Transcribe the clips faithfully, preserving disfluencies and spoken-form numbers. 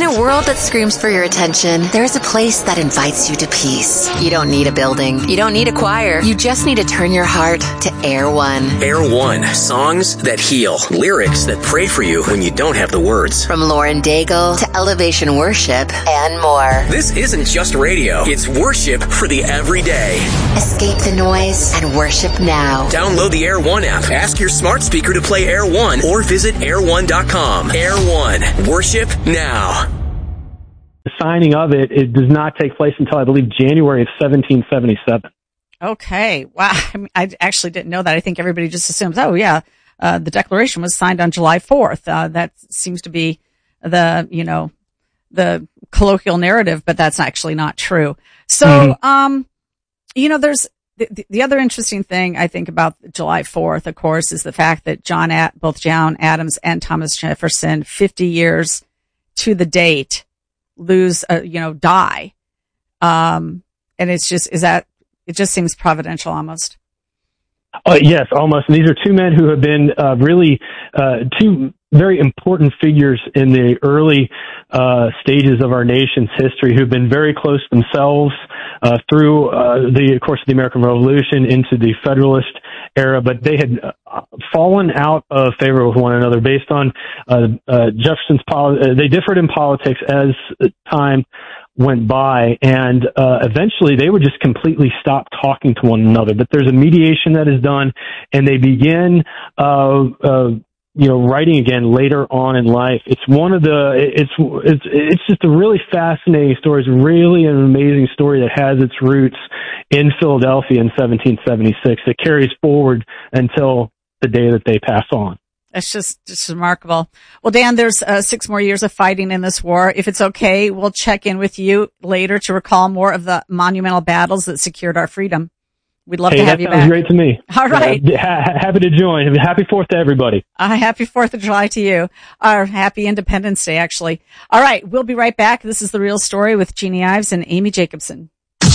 In a world that screams for your attention, there's a place that invites you to peace. You don't need a building. You don't need a choir. You just need to turn your heart to Air One. Air One. Songs that heal. Lyrics that pray for you when you don't have the words. From Lauren Daigle to Elevation Worship and more. This isn't just radio. It's worship for the everyday. Escape the noise and worship now. Download the Air One app. Ask your smart speaker to play Air One or visit air one dot com. Air One. Worship now. The signing of it, it does not take place until, I believe, January of seventeen seventy-seven. Okay. Wow. I, mean, I actually didn't know that. I think everybody just assumes, oh, yeah, uh, the Declaration was signed on July fourth. Uh, that seems to be the, you know, the colloquial narrative, but that's actually not true. So, mm-hmm. um, you know, there's the, the other interesting thing I think about July fourth, of course, is the fact that John, Ad, both John Adams and Thomas Jefferson, fifty years to the date, lose, uh, you know, die. Um, and it's just, is that, it just seems providential almost. Uh, yes, almost. And these are two men who have been uh, really uh, two very important figures in the early uh, stages of our nation's history, who've been very close themselves uh, through uh, the, of course, the American Revolution into the Federalist era, but they had uh, fallen out of favor with one another based on uh, uh, Jefferson's poli- uh, they differed in politics as time went by, and uh, eventually they would just completely stop talking to one another. But there's a mediation that is done, and they begin, uh, uh, you know, writing again later on in life. It's one of the, it's it's it's just a really fascinating story. It's really an amazing story that has its roots in Philadelphia in seventeen seventy-six. It carries forward until the day that they pass on. It's just, just remarkable. Well, Dan, there's uh, six more years of fighting in this war. If it's okay, we'll check in with you later to recall more of the monumental battles that secured our freedom. We'd love hey, to have you back. That sounds great to me. All right. Uh, ha- happy to join. Happy Fourth to everybody. Uh, happy Fourth of July to you. Or happy Independence Day, actually. All right. We'll be right back. This is The Real Story with Jeannie Ives and Amy Jacobson.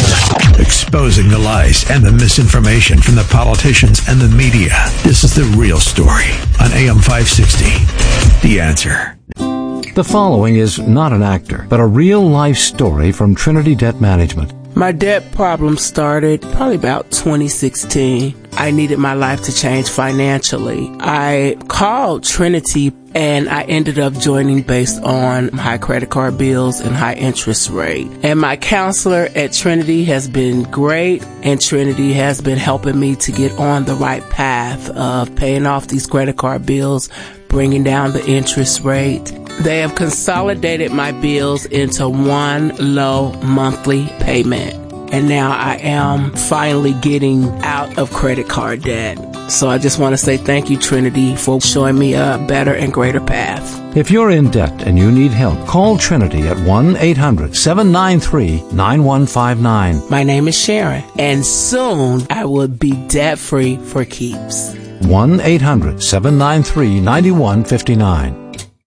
Exposing the lies and the misinformation from the politicians and the media. This is The Real Story on A M five sixty. The Answer. The following is not an actor, but a real-life story from Trinity Debt Management. My debt problem started probably about twenty sixteen. I needed my life to change financially. I called Trinity and I ended up joining based on high credit card bills and high interest rate. And my counselor at Trinity has been great, and Trinity has been helping me to get on the right path of paying off these credit card bills, bringing down the interest rate. They have consolidated my bills into one low monthly payment. And now I am finally getting out of credit card debt. So I just want to say thank you, Trinity, for showing me a better and greater path. If you're in debt and you need help, call Trinity at one eight hundred seven nine three nine one five nine. My name is Sharon, and soon I will be debt-free for keeps. one eight hundred seven nine three nine one five nine.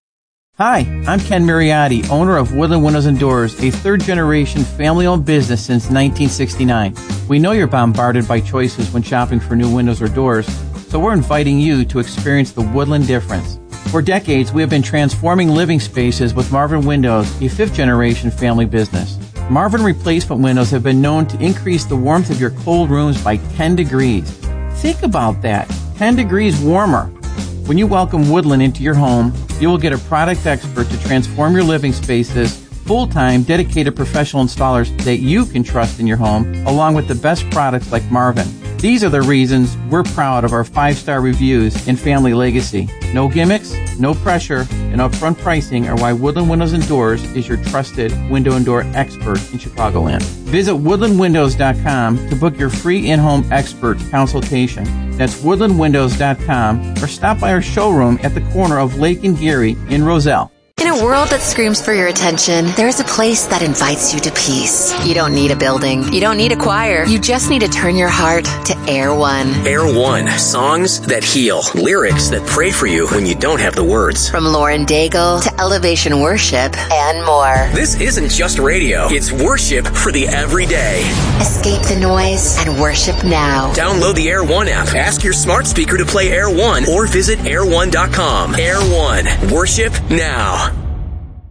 Hi, I'm Ken Mariotti, owner of Woodland Windows and Doors, a third-generation family-owned business since nineteen sixty-nine. We know you're bombarded by choices when shopping for new windows or doors, so we're inviting you to experience the Woodland difference. For decades, we have been transforming living spaces with Marvin Windows, a fifth-generation family business. Marvin replacement windows have been known to increase the warmth of your cold rooms by ten degrees. Think about that, ten degrees warmer. When you welcome Woodland into your home, you will get a product expert to transform your living spaces, full-time, dedicated professional installers that you can trust in your home, along with the best products like Marvin. These are the reasons we're proud of our five-star reviews and family legacy. No gimmicks, no pressure, and upfront pricing are why Woodland Windows and Doors is your trusted window and door expert in Chicagoland. Visit woodland windows dot com to book your free in-home expert consultation. That's woodland windows dot com, or stop by our showroom at the corner of Lake and Geary in Roselle. In a world that screams for your attention, there's a place that invites you to peace. You don't need a building. You don't need a choir. You just need to turn your heart to Air One. Air One. Songs that heal. Lyrics that pray for you when you don't have the words. From Lauren Daigle to Elevation Worship and more. This isn't just radio. It's worship for the everyday. Escape the noise and worship now. Download the Air One app. Ask your smart speaker to play Air One or visit air one dot com. Air One. Worship now.